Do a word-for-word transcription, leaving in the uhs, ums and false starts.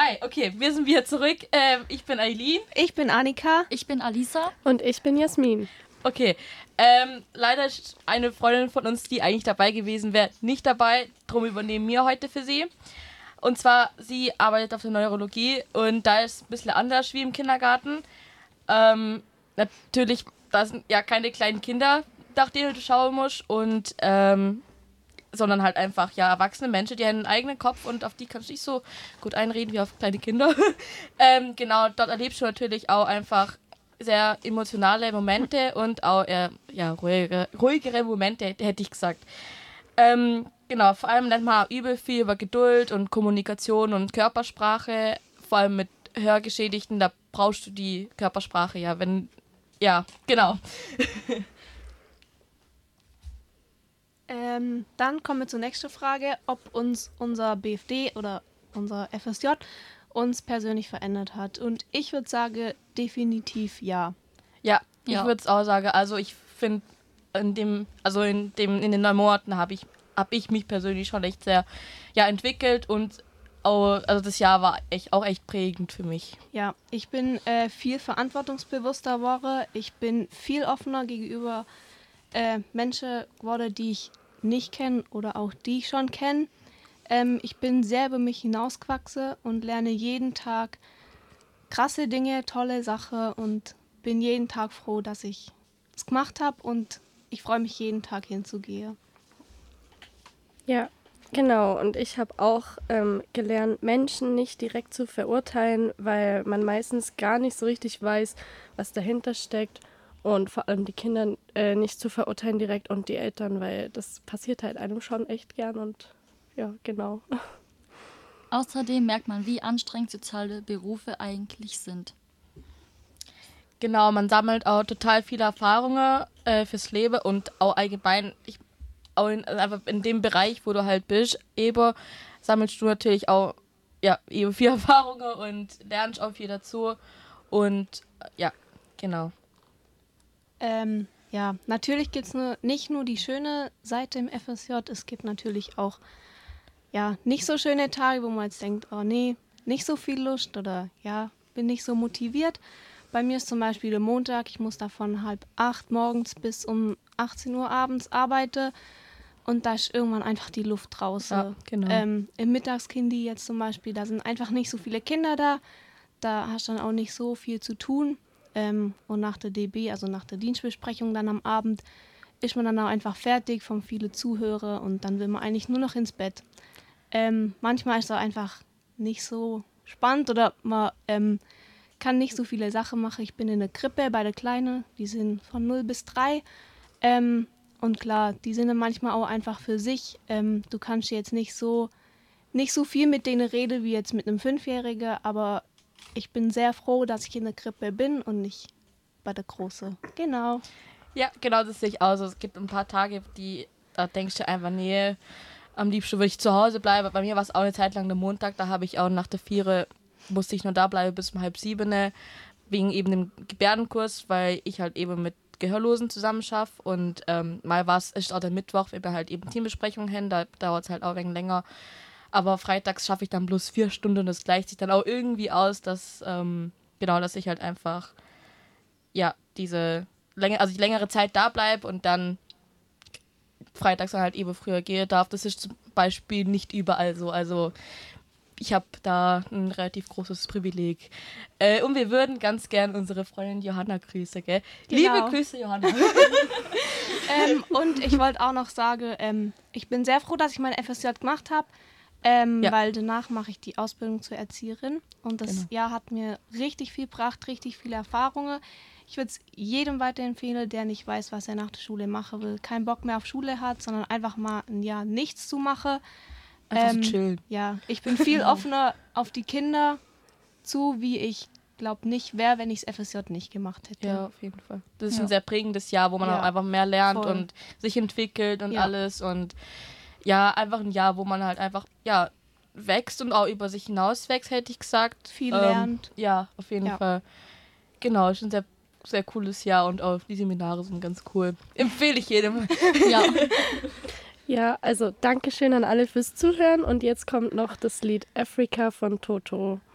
Hi, okay, wir sind wieder zurück. Ähm, ich bin Eileen. Ich bin Annika. Ich bin Alisa. Und ich bin Jasmin. Okay, ähm, leider ist eine Freundin von uns, die eigentlich dabei gewesen wäre, nicht dabei. Darum übernehmen wir heute für sie. Und zwar, sie arbeitet auf der Neurologie und da ist es ein bisschen anders wie im Kindergarten. Ähm, natürlich, da sind ja keine kleinen Kinder, nach denen du schauen musst. Und, ähm, sondern halt einfach, ja, erwachsene Menschen, die haben einen eigenen Kopf und auf die kannst du nicht so gut einreden wie auf kleine Kinder. ähm, genau, dort erlebst du natürlich auch einfach sehr emotionale Momente und auch eher, ja, ruhigere, ruhigere Momente, hätte ich gesagt. Ähm, genau, vor allem lernt man auch übel viel über Geduld und Kommunikation und Körpersprache, vor allem mit Hörgeschädigten, da brauchst du die Körpersprache, ja, wenn, ja, genau. Ähm, dann kommen wir zur nächsten Frage, ob uns unser B F D oder unser F S J uns persönlich verändert hat. Und ich würde sagen, definitiv ja. Ja, ich Ja. würde es auch sagen. Also ich finde, in dem, also in dem, in den neun Monaten habe ich, habe ich mich persönlich schon echt sehr, ja, entwickelt und auch, also das Jahr war echt, auch echt prägend für mich. Ja, ich bin äh, viel verantwortungsbewusster geworden. Ich bin viel offener gegenüber äh, Menschen geworden, die ich nicht kenne oder auch die ich schon kenne. Ähm, ich bin sehr über mich hinausgewachsen und lerne jeden Tag krasse Dinge, tolle Sachen und bin jeden Tag froh, dass ich es gemacht habe und ich freue mich jeden Tag hinzugehen. Ja, genau. Und ich habe auch ähm, gelernt, Menschen nicht direkt zu verurteilen, weil man meistens gar nicht so richtig weiß, was dahinter steckt. Und vor allem die Kinder äh, nicht zu verurteilen direkt und die Eltern, weil das passiert halt einem schon echt gern und ja, genau. Außerdem merkt man, wie anstrengend soziale Berufe eigentlich sind. Genau, man sammelt auch total viele Erfahrungen äh, fürs Leben und auch allgemein, ich, auch in, also einfach in dem Bereich, wo du halt bist, eben, sammelst du natürlich auch ja, eben viel Erfahrungen und lernst auch viel dazu und äh, ja, genau. Ähm, ja, natürlich gibt es nur, nicht nur die schöne Seite im F S J, es gibt natürlich auch ja, nicht so schöne Tage, wo man jetzt denkt, oh nee, nicht so viel Lust oder ja, bin nicht so motiviert. Bei mir ist zum Beispiel der Montag, ich muss da von halb acht morgens bis um achtzehn Uhr abends arbeiten und da ist irgendwann einfach die Luft draußen. Ja, genau. Ähm, im Mittagskindi jetzt zum Beispiel, da sind einfach nicht so viele Kinder da, da hast du dann auch nicht so viel zu tun. Ähm, und nach der D B, also nach der Dienstbesprechung dann am Abend, ist man dann auch einfach fertig von vielen Zuhörern und dann will man eigentlich nur noch ins Bett. Ähm, manchmal ist es auch einfach nicht so spannend oder man ähm, kann nicht so viele Sachen machen. Ich bin in der Krippe bei der Kleinen, die sind von null bis drei. Ähm, und klar, die sind dann manchmal auch einfach für sich. Ähm, du kannst jetzt nicht so, nicht so viel mit denen reden wie jetzt mit einem Fünfjährigen, aber ich bin sehr froh, dass ich in der Krippe bin und nicht bei der Große. Genau. Ja, genau, das sehe ich auch so. Es gibt ein paar Tage, die, da denkst du einfach, nee, am liebsten würde ich zu Hause bleiben. Bei mir war es auch eine Zeit lang der Montag, da habe ich auch nach der Viere, musste ich nur da bleiben bis um halb sieben, wegen eben dem Gebärdenkurs, weil ich halt eben mit Gehörlosen zusammen schaffe und ähm, mal war es, ist auch der Mittwoch, wenn wir halt eben Teambesprechungen haben, da dauert es halt auch ein wenig länger. Aber freitags schaffe ich dann bloß vier Stunden und das gleicht sich dann auch irgendwie aus, dass, ähm, genau, dass ich halt einfach, ja, diese Länge, also die längere Zeit da bleibe und dann freitags dann halt eben früher gehe darf. Das ist zum Beispiel nicht überall so. Also ich habe da ein relativ großes Privileg. Äh, und wir würden ganz gern unsere Freundin Johanna grüßen, gell? Genau. Liebe Grüße, Johanna. ähm, und ich wollte auch noch sagen, ähm, ich bin sehr froh, dass ich mein F S J gemacht habe, ähm, Ja. weil danach mache ich die Ausbildung zur Erzieherin. Und das Genau. Jahr hat mir richtig viel gebracht, richtig viele Erfahrungen. Ich würde es jedem weiterempfehlen, der nicht weiß, was er nach der Schule machen will, keinen Bock mehr auf Schule hat, sondern einfach mal ein Jahr nichts zu machen. Einfach Ähm, so chillen. Ja, ich bin viel offener auf die Kinder zu, wie ich glaube nicht wäre, wenn ich das F S J nicht gemacht hätte. Ja, auf jeden Fall. Das ist Ja. ein sehr prägendes Jahr, wo man Ja, auch einfach mehr lernt voll. und sich entwickelt und Ja. alles. Und ja, einfach ein Jahr, wo man halt einfach, ja, wächst und auch über sich hinaus wächst, hätte ich gesagt. Viel Ähm, lernt. Ja, auf jeden Ja. Fall. Genau, ist ein sehr, sehr cooles Jahr und auch die Seminare sind ganz cool. Empfehle ich jedem. Ja, Ja, also Dankeschön an alle fürs Zuhören und jetzt kommt noch das Lied Africa von Toto.